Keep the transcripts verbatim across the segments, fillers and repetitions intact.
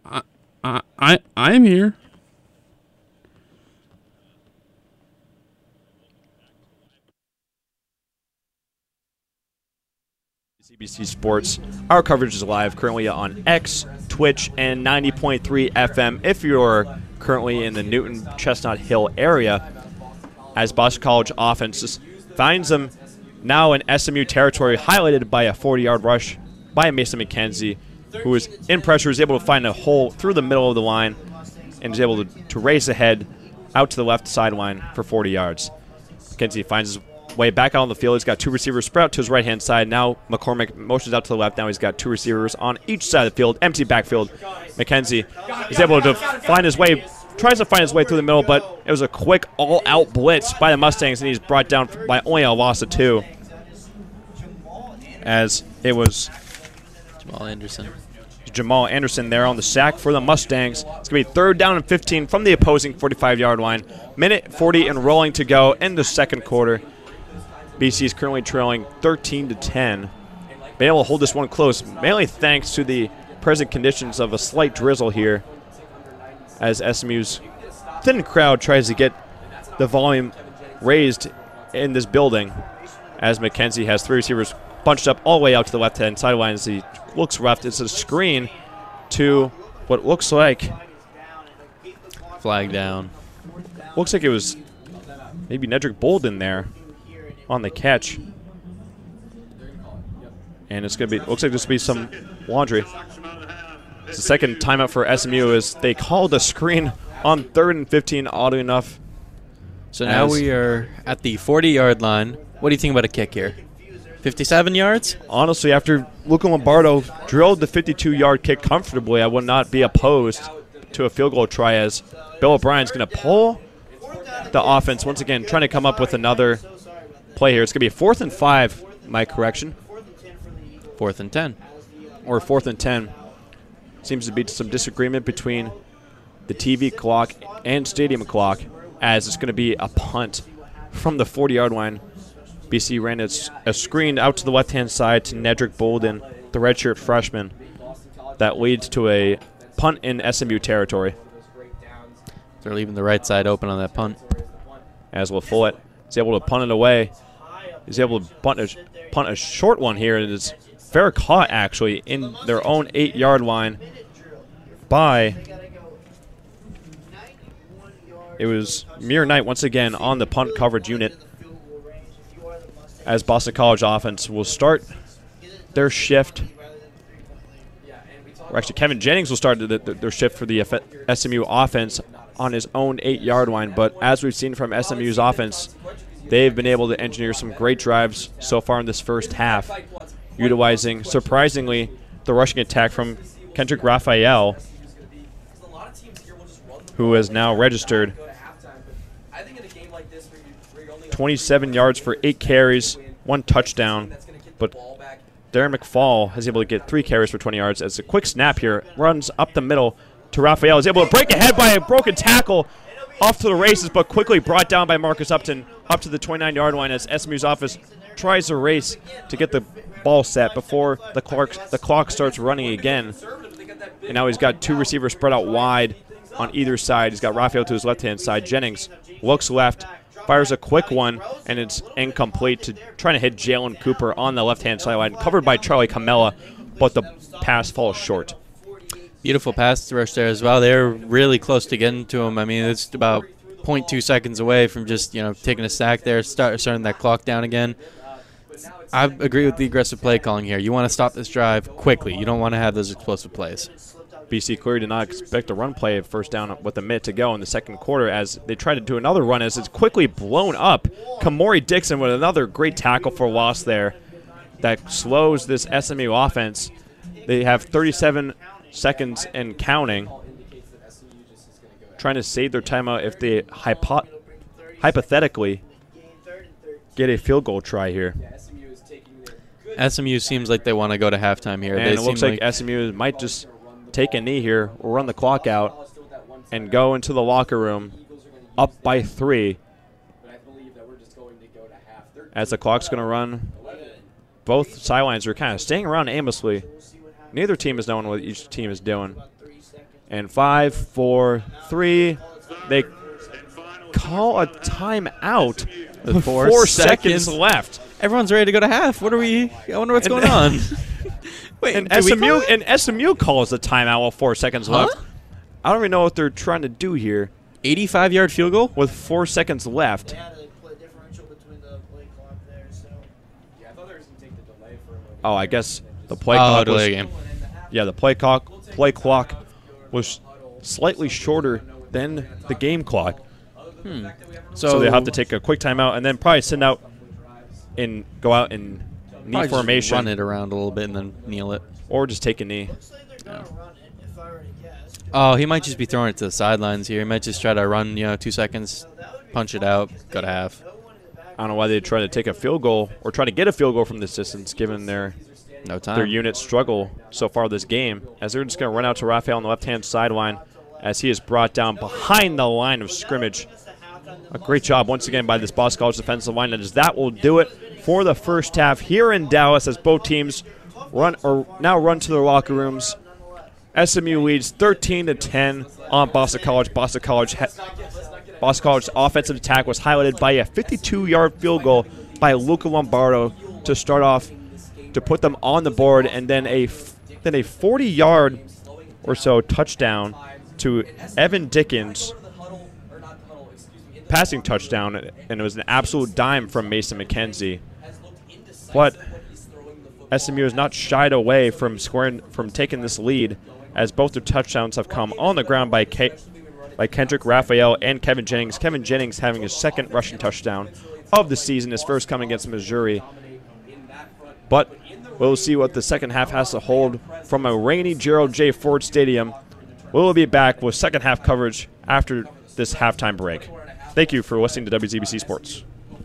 I, I, I, I'm here. C B C Sports. Our coverage is live currently on X, Twitch, and ninety point three F M if you're currently in the Newton Chestnut Hill area, as Boston College offense just finds them now in S M U territory, highlighted by a forty-yard rush by Mason McKenzie, who is in pressure, is able to find a hole through the middle of the line and is able to, to race ahead out to the left sideline for forty yards. McKenzie finds his way back out on the field. He's got two receivers spread out to his right-hand side. Now McCormick motions out to the left. Now he's got two receivers on each side of the field. Empty backfield. McKenzie is able to find his way, tries to find his way through the middle, but it was a quick all-out blitz by the Mustangs, and he's brought down by only a loss of two. As it was Jamal Anderson. Jamal Anderson there on the sack for the Mustangs. It's going to be third down and fifteen from the opposing forty-five-yard line. Minute forty and rolling to go in the second quarter. B C is currently trailing thirteen to ten. Been able to hold this one close, mainly thanks to the present conditions of a slight drizzle here, as S M U's thin crowd tries to get the volume raised in this building, as McKenzie has three receivers bunched up all the way out to the left-hand sideline as he looks left. It's a screen to what looks like flag down. Looks like it was maybe Nedrick Bolden there on the catch. And it's going to be, looks like there's going to be some laundry. It's the second timeout for S M U as they called a screen on third and fifteen, oddly enough. So now we are at the forty-yard line. What do you think about a kick here? fifty-seven yards? Honestly, after Luca Lombardo drilled the fifty-two-yard kick comfortably, I would not be opposed to a field goal try, as Bill O'Brien's going to pull the offense once again, trying to come up with another play here. It's going to be a fourth and five, my correction. Fourth and ten. Or fourth and ten. Seems to be some disagreement between the T V clock and stadium clock, as it's going to be a punt from the forty-yard line. B C ran a, a screen out to the left-hand side to Nedrick Bolden, the redshirt freshman. That leads to a punt in S M U territory. They're leaving the right side open on that punt. As LaFollette is able to punt it away. He's able to punt a, punt a short one here. It is fair caught, actually, in their own eight-yard line by... It was Mir Knight once again on the punt coverage unit, as Boston College offense will start their shift. Or actually, Kevin Jennings will start the, the, their shift for the S M U offense on his own eight-yard line. But as we've seen from S M U's offense, they've been able to engineer some great drives so far in this first half, utilizing, surprisingly, the rushing attack from Kendrick Raphael, who has now registered twenty-seven yards for eight carries, one touchdown. But Darren McFall is able to get three carries for twenty yards. As a quick snap here, runs up the middle to Raphael. Is able to break ahead by a broken tackle off to the races, but quickly brought down by Marcus Upton up to the twenty-nine-yard line as S M U's offense tries to race to get the ball set before the clock, the clock starts running again. And now he's got two receivers spread out wide on either side. He's got Raphael to his left-hand side. Jennings looks left, fires a quick one, and it's incomplete to trying to hit Jalen Cooper on the left-hand sideline, covered by Charlie Camella, but the pass falls short. Beautiful pass rush there as well. They're really close to getting to him. I mean, it's about zero point two seconds away from just, you know, taking a sack there, start starting that clock down again. I agree with the aggressive play calling here. You want to stop this drive quickly. You don't want to have those explosive plays. B C clearly did not expect a run play of first down with a minute to go in the second quarter, as they tried to do another run as it's quickly blown up. Kamori Dixon with another great tackle for loss there that slows this S M U offense. They have thirty-seven seconds and counting, trying to save their timeout if they hypo hypothetically get a field goal try here. S M U seems like they want to go to halftime here. And they it looks like, like S M U might just take a knee here, or run the clock out, and go into the locker room up by three. As the clock's going to run, both sidelines are kind of staying around aimlessly. Neither team is knowing what each team is doing. And five, four, three. They call a timeout with Four four seconds. seconds left. Everyone's ready to go to half. What are we? I wonder what's going on. Wait, And do we S M U call it? and S M U calls the timeout with four seconds Huh? left. I don't even know what they're trying to do here eighty-five yard field goal. with four seconds left. Yeah, the play differential between the play clock there. So Yeah, I thought they were going to take the delay for a moment. Oh, I guess the play Oh, clock delay was, game. yeah, the play clock play clock was slightly shorter than the game clock. So, So they have to take a quick timeout and then probably send out and go out in knee probably just formation run it around a little bit and then kneel it. or just take a knee. looks like they're gonna run it. If I were to guess. Oh, he might just be throwing it to the sidelines here. He might just try to run, you know, two seconds, punch it out, go to half. I don't know why they try to take a field goal or try to get a field goal from this distance given their No time. their unit struggle so far this game, as they're just going to run out to Raphael on the left-hand sideline as he is brought down behind the line of scrimmage. A great job once again by this Boston College defensive line, and as that will do it for the first half here in Dallas as both teams run or now run to their locker rooms. S M U leads thirteen to ten on Boston College. Boston College ha- Boston College's offensive attack was highlighted by a fifty-two yard field goal by Luca Lombardo to start off to put them on the board, and then a f- then a forty yard or so touchdown to Evan Dickens, passing touchdown, and it was an absolute dime from Mason McKenzie. But S M U has not shied away from scoring, from taking this lead, as both their touchdowns have come on the ground by K- by Kendrick Raphael and Kevin Jennings. Kevin Jennings having his second rushing touchdown of the season, his first coming against Missouri. But we'll see what the second half has to hold from a rainy Gerald J. Ford Stadium. We'll be back with second half coverage after this halftime break. Thank you for listening to W Z B C Sports.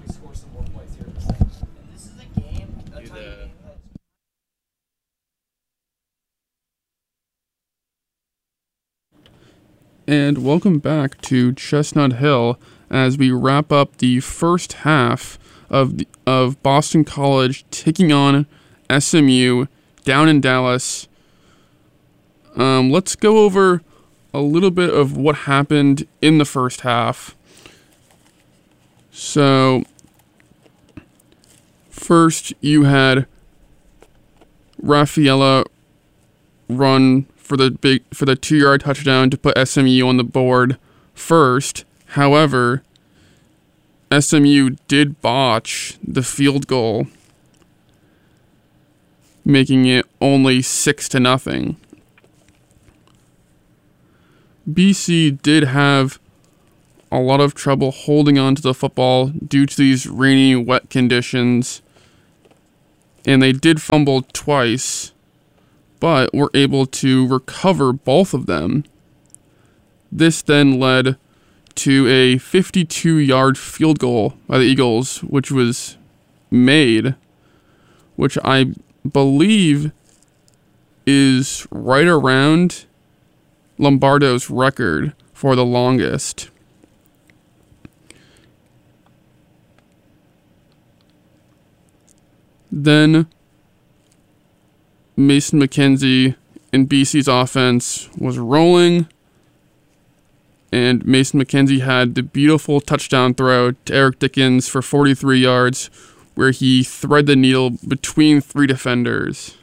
This is a game. That's how you- And welcome back to Chestnut Hill as we wrap up the first half of the, of Boston College taking on S M U down in Dallas. Um, let's go over a little bit of what happened in the first half. So, first you had Raffaella run for the big for the two-yard touchdown to put S M U on the board first. However, S M U did botch the field goal, making it only six to nothing. B C did have a lot of trouble holding on to the football due to these rainy, wet conditions, and they did fumble twice, but were able to recover both of them. This then led to a fifty-two yard field goal by the Eagles, which was made, which I believe is right around Lombardo's record for the longest. Then Mason McKenzie in B C's offense was rolling, and Mason McKenzie had the beautiful touchdown throw to Eric Dickens for forty-three yards, where he threaded the needle between three defenders.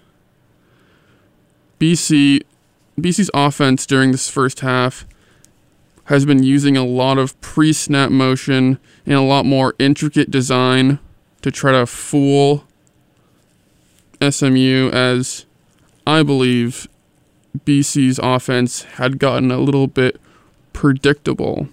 B C, B C's offense during this first half has been using a lot of pre-snap motion and a lot more intricate design to try to fool S M U, as I believe B C's offense had gotten a little bit predictable.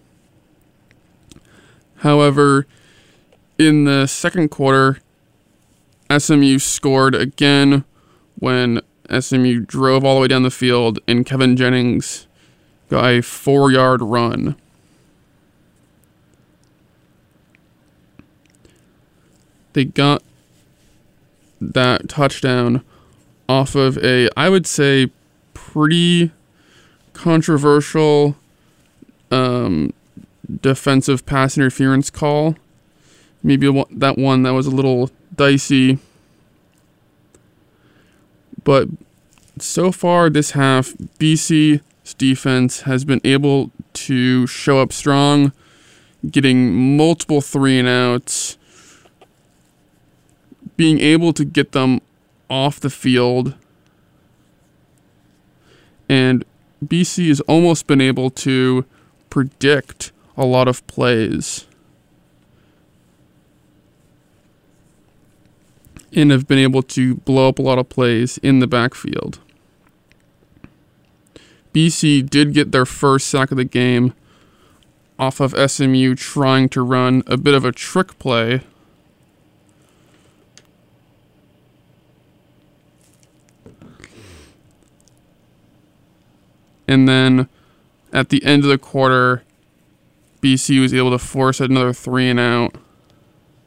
However, in the second quarter, S M U scored again when S M U drove all the way down the field and Kevin Jennings got a four-yard run. They got that touchdown off of a, I would say, pretty controversial um, defensive pass interference call. Maybe a, that one that was a little dicey. But so far this half, B C defense has been able to show up strong, getting multiple three and outs, being able to get them off the field, and B C has almost been able to predict a lot of plays and have been able to blow up a lot of plays in the backfield. B C did get their first sack of the game off of S M U trying to run a bit of a trick play. And then at the end of the quarter, B C was able to force another three and out.